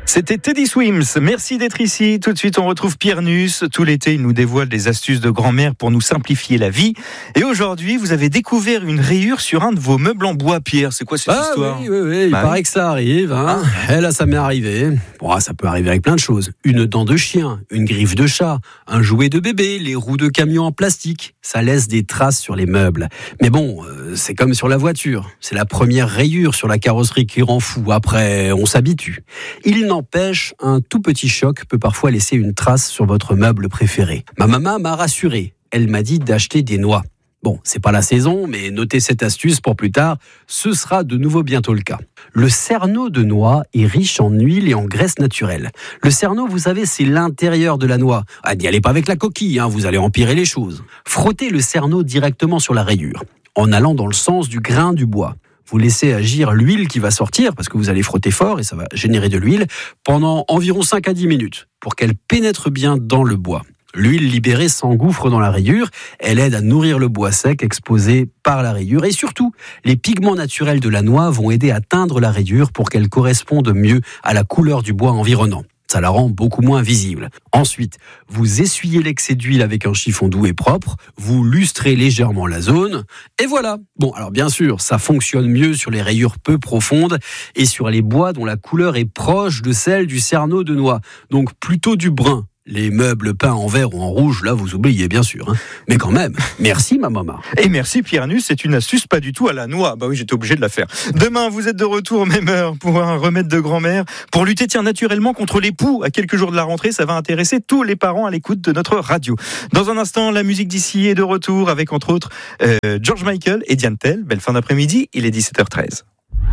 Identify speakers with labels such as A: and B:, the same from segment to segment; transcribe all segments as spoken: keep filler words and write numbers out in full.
A: C'était Teddy Swims. Merci d'être ici. Tout de suite, on retrouve Pierre Nuss. Tout l'été, il nous dévoile des astuces de grand-mère pour nous simplifier la vie. Et aujourd'hui, vous avez découvert une rayure sur un de vos meubles en bois, Pierre. C'est quoi cette
B: ah,
A: histoire ?
B: Oui, oui, oui. Il
A: bah,
B: paraît que ça arrive. Hein. Ah. Et là, ça m'est arrivé. Bon, ça peut arriver avec plein de choses. Une dent de chien, une griffe de chat, un jouet de bébé, les roues de camion en plastique. Ça laisse des traces sur les meubles. Mais bon, euh, c'est comme sur la voiture. C'est la première rayure sur la carrosserie qui rend fou. Après, on s'habitue. Il n'empêche, un tout petit choc peut parfois laisser une trace sur votre meuble préféré. Ma maman m'a rassuré. Elle m'a dit d'acheter des noix. Bon, c'est pas la saison, mais notez cette astuce pour plus tard. Ce sera de nouveau bientôt le cas. Le cerneau de noix est riche en huile et en graisse naturelle. Le cerneau, vous savez, c'est l'intérieur de la noix. Ah, n'y allez pas avec la coquille, hein, vous allez empirer les choses. Frottez le cerneau directement sur la rayure, en allant dans le sens du grain du bois. Vous laissez agir l'huile qui va sortir, parce que vous allez frotter fort et ça va générer de l'huile, pendant environ cinq à dix minutes, pour qu'elle pénètre bien dans le bois. L'huile libérée s'engouffre dans la rayure, elle aide à nourrir le bois sec exposé par la rayure. Et surtout, les pigments naturels de la noix vont aider à teindre la rayure pour qu'elle corresponde mieux à la couleur du bois environnant. Ça la rend beaucoup moins visible. Ensuite, vous essuyez l'excès d'huile avec un chiffon doux et propre, vous lustrez légèrement la zone, et voilà. Bon, alors bien sûr, ça fonctionne mieux sur les rayures peu profondes et sur les bois dont la couleur est proche de celle du cerneau de noix, donc plutôt du brun. Les meubles peints en vert ou en rouge, là, vous oubliez, bien sûr. Hein. Mais quand même, merci, ma maman.
A: Et merci, Pierre Nuss. C'est une astuce pas du tout à la noix. Bah oui, j'étais obligé de la faire. Demain, vous êtes de retour, même heure, pour un remède de grand-mère. Pour lutter, tiens, naturellement contre les poux. À quelques jours de la rentrée, ça va intéresser tous les parents à l'écoute de notre radio. Dans un instant, la musique d'ici est de retour avec, entre autres, euh, George Michael et Diane Tell. Belle fin d'après-midi, il est dix-sept heures treize.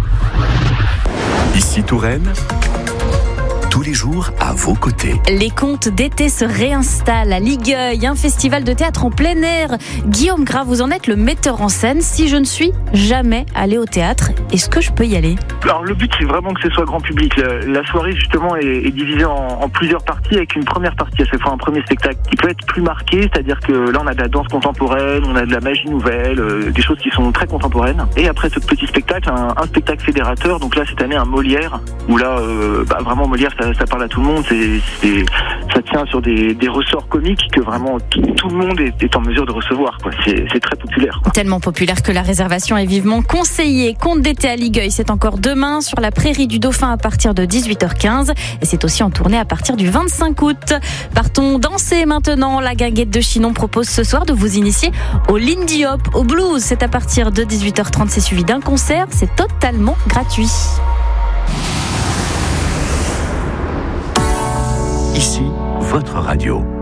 C: Ici Touraine, tous les jours à vos côtés.
D: Les contes d'été se réinstallent à Ligueuil, un festival de théâtre en plein air. Guillaume Gras, vous en êtes le metteur en scène. Si je ne suis jamais allé au théâtre, est-ce que je peux y aller ?
E: Alors le but, c'est vraiment que ce soit grand public. La, la soirée justement est, est divisée en, en plusieurs parties, avec une première partie à chaque fois, un premier spectacle qui peut être plus marqué, c'est-à-dire que là on a de la danse contemporaine, on a de la magie nouvelle, euh, des choses qui sont très contemporaines. Et après ce petit spectacle, un, un spectacle fédérateur. Donc là cette année un Molière, où là euh, bah, vraiment Molière ça, ça parle à tout le monde. C'est, c'est, ça tient sur des, des ressorts comiques que vraiment tout, tout le monde est, est en mesure de recevoir. Quoi. C'est, c'est très populaire. Quoi.
D: Tellement populaire que la réservation est vivement conseillée. Contes d'été à Ligueuil, c'est encore demain sur la prairie du Dauphin à partir de dix-huit heures quinze. Et c'est aussi en tournée à partir du vingt-cinq août. Partons danser maintenant. La guinguette de Chinon propose ce soir de vous initier au Lindy Hop, au blues. C'est à partir de dix-huit heures trente. C'est suivi d'un concert. C'est totalement gratuit.
C: Ici, votre radio.